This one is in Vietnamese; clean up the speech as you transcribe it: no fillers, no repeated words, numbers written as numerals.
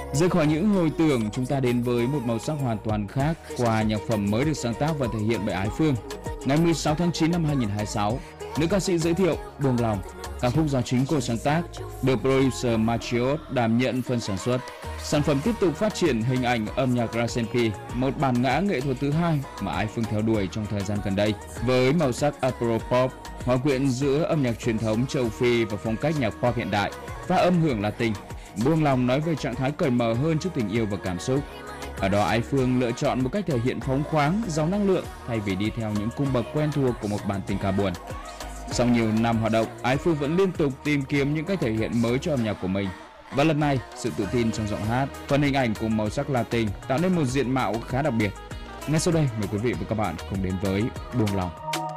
Rời khỏi những hồi tưởng, chúng ta đến với một màu sắc hoàn toàn khác qua nhạc phẩm mới được sáng tác và thể hiện bởi Ái Phương. Ngày 16 tháng 9 năm 2026, nữ ca sĩ giới thiệu Buông Lòng, ca khúc do chính cô sáng tác, được producer Machiot đảm nhận phần sản xuất. Sản phẩm tiếp tục phát triển hình ảnh âm nhạc R&B, một bản ngã nghệ thuật thứ hai mà Ái Phương theo đuổi trong thời gian gần đây, với màu sắc Afro-pop, hòa quyện giữa âm nhạc truyền thống châu Phi và phong cách nhạc pop hiện đại, và âm hưởng Latin. Buông Lòng nói về trạng thái cởi mở hơn trước tình yêu và cảm xúc. Ở đó Ái Phương lựa chọn một cách thể hiện phóng khoáng, giàu năng lượng thay vì đi theo những cung bậc quen thuộc của một bản tình ca buồn. Sau nhiều năm hoạt động, Ái Phương vẫn liên tục tìm kiếm những cách thể hiện mới cho âm nhạc của mình. Và lần này, sự tự tin trong giọng hát, phần hình ảnh cùng màu sắc Latin tạo nên một diện mạo khá đặc biệt. Ngay sau đây, mời quý vị và các bạn cùng đến với Buông Lòng.